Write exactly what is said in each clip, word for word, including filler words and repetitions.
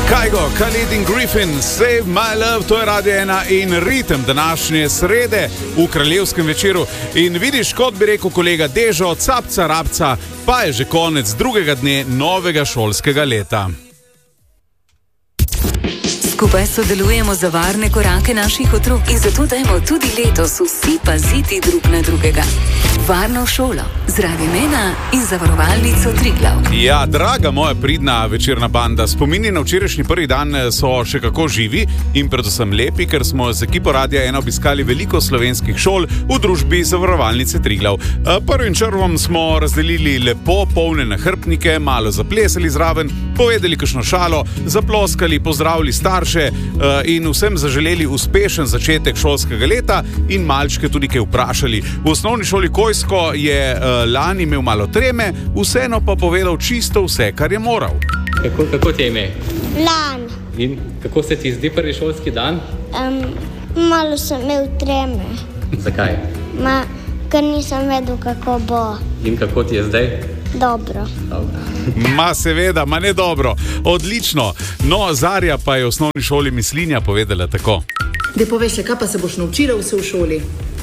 Kygo, Khalid in Griffin, Save My Love, to je Radio ena in ritem današnje srede v kraljevskem večeru. In vidiš, kot bi rekel kolega Dežo, capca rabca, pa je že konec drugega dne novega šolskega leta. Skupaj sodelujemo za varne korake naših otrok in zato dajmo tudi letos vsi paziti drug na drugega. Varno šolo z Radiem ena in zavarovalnico Triglav. Ja, draga moja pridna večerna banda, spomini na včerajšnji prvi dan so še kako živi in predvsem lepi, ker smo z ekipo Radia ena obiskali veliko slovenskih šol v družbi zavarovalnice Triglav. Prvim črvom smo razdelili lepo polne nahrbtnike, malo zaplesali zraven, povedali kakšno šalo, zaploskali, pozdravili starše in vsem zaželeli uspešen začetek šolskega leta in malčke tudi kaj vprašali. V osnovni šoli Kojsko je lani imel malo treme, vseeno pa povedal čisto vse, kar je moral. Kako, kako ti je ime? Lan. In kako se ti zdi prvi šolski dan? Um, malo sem imel treme. Zakaj? Ma, ker nisem vedel, kako bo. In kako ti je zdaj? Dobro. Dobro. Ma seveda, ma ne dobro. Odlično. No, Zarja pa je v osnovni šoli Mislinja povedala tako. Da poveš, kaj pa se boš naučila vse v šoli?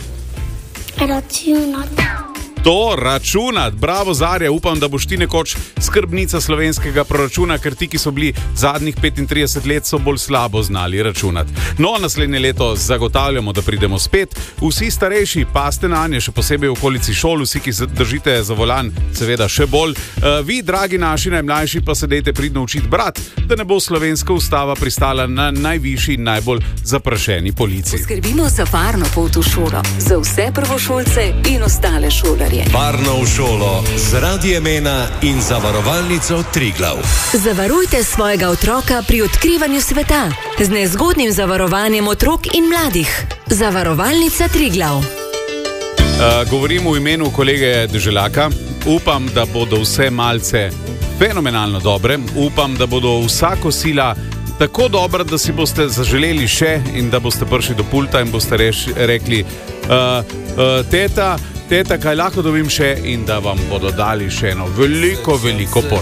Računati. To računati. Bravo, Zarja, upam, da boš ti nekoč skrbnica slovenskega proračuna, ker ti, ki so bili zadnjih petintrideset let, so bolj slabo znali računati. No, naslednje leto zagotavljamo, da pridemo spet. Vsi starejši paste nanje, še posebej v okolici šol, vsi, ki držite za volan, seveda še bolj. Vi, dragi naši najmlajši, pa se dejte pridno učiti brat, da ne bo slovenska ustava pristala na najvišji in najbolj zaprašeni polici. Poskrbimo za varno pot v šolo, za vse prvošolce in ostale šolarje. Varno v šolo z Radiem ena in zavarovalnico Triglav. Zavarujte svojega otroka pri odkrivanju sveta z nezgodnim zavarovanjem otrok in mladih. Zavarovalnica Triglav. Uh, govorim v imenu kolege Deželaka. Upam, da bodo vse malce fenomenalno dobre. Upam, da bodo vsa kosila tako dobra, da si boste zaželeli še in da boste prišli do pulta in boste reš, rekli uh, uh, teta, teta, kaj lahko dobim še, in da vam bodo dali še eno veliko, veliko porcijo.